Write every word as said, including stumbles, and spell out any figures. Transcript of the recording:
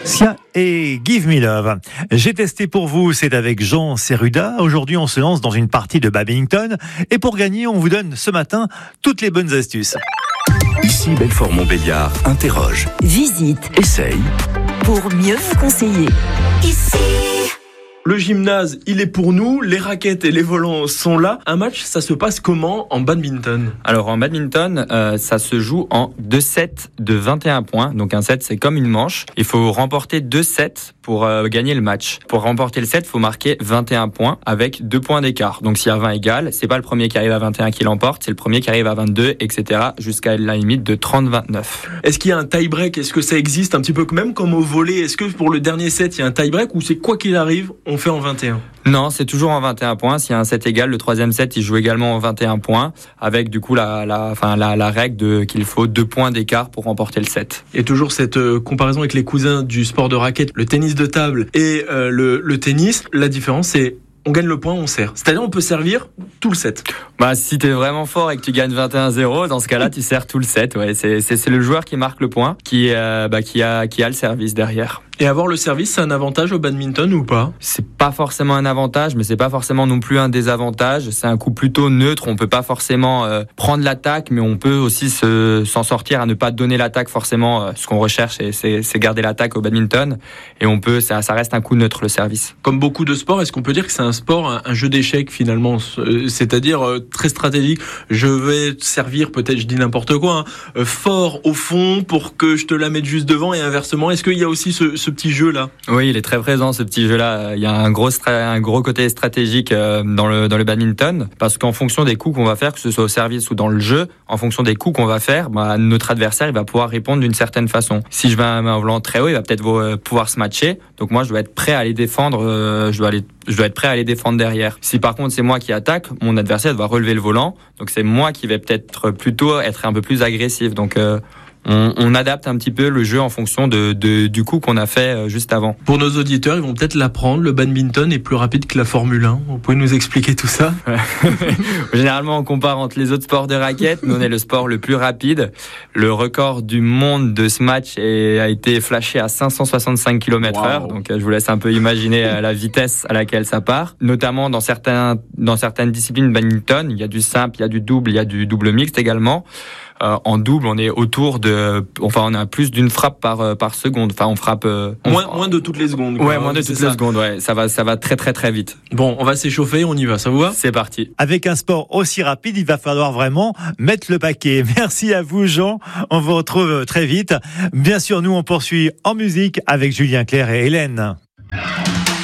Sia et Give Me Love. J'ai testé pour vous, c'est avec Jean Serruda. Aujourd'hui, on se lance dans une partie de badminton. Et pour gagner, on vous donne ce matin toutes les bonnes astuces. Ici Belfort-Montbéliard, interroge, visite, essaye, pour mieux vous conseiller. Ici. Le gymnase, il est pour nous, les raquettes et les volants sont là. Un match, ça se passe comment en badminton ? Alors en badminton, euh, ça se joue en deux sets de vingt et un points. Donc un set, c'est comme une manche. Il faut remporter deux sets pour euh, gagner le match. Pour remporter le set, il faut marquer vingt et un points avec deux points d'écart. Donc s'il y a vingt égales, c'est pas le premier qui arrive à vingt et un qui l'emporte, c'est le premier qui arrive à vingt-deux, et cetera jusqu'à la limite de trente vingt-neuf. Est-ce qu'il y a un tie-break ? Est-ce que ça existe un petit peu même comme au volley ? Est-ce que pour le dernier set, il y a un tie-break ou c'est quoi qu'il arrive, on fait en vingt et un ? Non, c'est toujours en vingt et un points. S'il y a un set égal, le troisième set, il joue également en vingt et un points, avec du coup la, la, enfin la, la règle de qu'il faut deux points d'écart pour remporter le set. Et toujours cette euh, comparaison avec les cousins du sport de raquette, le tennis de table et euh, le, le tennis. La différence, c'est on gagne le point, on sert. C'est-à-dire on peut servir tout le set. Bah si t'es vraiment fort et que tu gagnes vingt et un zéro, dans ce cas-là, tu sers tout le set. Ouais, c'est c'est, c'est le joueur qui marque le point, qui euh, bah qui a qui a le service derrière. Et avoir le service, c'est un avantage au badminton ou pas ? C'est pas forcément un avantage, mais c'est pas forcément non plus un désavantage. C'est un coup plutôt neutre. On peut pas forcément euh, prendre l'attaque, mais on peut aussi se, s'en sortir à ne pas donner l'attaque forcément. Euh, ce qu'on recherche, c'est, c'est, c'est garder l'attaque au badminton. Et on peut, ça, ça reste un coup neutre, le service. Comme beaucoup de sports, est-ce qu'on peut dire que c'est un sport, un, un jeu d'échecs finalement ? C'est-à-dire euh, très stratégique. Je vais servir, peut-être je dis n'importe quoi, hein, euh, fort au fond pour que je te la mette juste devant et inversement. Est-ce qu'il y a aussi ce, ce petit jeu là ? Oui, il est très présent ce petit jeu là. Il y a un gros stra- un gros côté stratégique euh, dans le dans le badminton, parce qu'en fonction des coups qu'on va faire, que ce soit au service ou dans le jeu, en fonction des coups qu'on va faire, bah, notre adversaire il va pouvoir répondre d'une certaine façon. Si je vais à un volant très haut, il va peut-être euh, pouvoir se matcher. Donc moi je dois être prêt à aller défendre. Euh, je dois aller je dois être prêt à aller défendre derrière. Si par contre c'est moi qui attaque, mon adversaire doit relever le volant. Donc c'est moi qui vais peut-être plutôt être un peu plus agressif. Donc euh, On, on adapte un petit peu le jeu en fonction de, de, du coup qu'on a fait juste avant. Pour nos auditeurs, ils vont peut-être l'apprendre, le badminton est plus rapide que la Formule un. Vous pouvez nous expliquer tout ça ? Généralement, on compare entre les autres sports de raquettes. Nous, on est le sport le plus rapide. Le record du monde de ce match est, a été flashé à cinq cent soixante-cinq kilomètres heure. Wow. Donc, je vous laisse un peu imaginer la vitesse à laquelle ça part. Notamment dans certains, dans certaines disciplines badminton, il y a du simple, il y a du double, il y a du double mixte également. Euh, en double, on est autour de, enfin, on a plus d'une frappe par par seconde. Enfin, on frappe euh, on moins fra... moins de toutes les secondes. Quoi. Ouais, moins de toutes les secondes. Ouais, ça va, ça va très très très vite. Bon, on va s'échauffer, on y va. Ça vous va ? C'est parti. Avec un sport aussi rapide, il va falloir vraiment mettre le paquet. Merci à vous, Jean. On vous retrouve très vite. Bien sûr, nous on poursuit en musique avec Julien Clerc et Hélène.